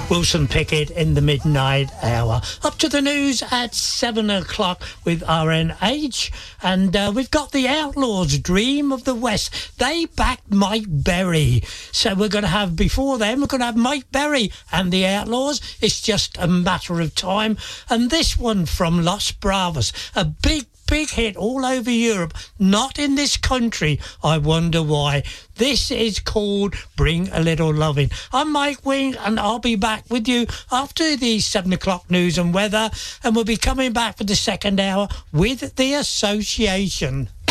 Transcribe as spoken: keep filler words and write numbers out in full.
Wilson Pickett in the midnight hour. Up to the news at seven o'clock with R N H. And uh, we've got the Outlaws, Dream of the West. They backed Mike Berry. So we're going to have, before them, we're going to have Mike Berry and the Outlaws. It's just a matter of time. And this one from Los Bravos, a big Big hit all over Europe, not in this country. I wonder why. This is called Bring a Little Loving. I'm Mike Wing, and I'll be back with you after the seven o'clock news and weather, and we'll be coming back for the second hour with the association.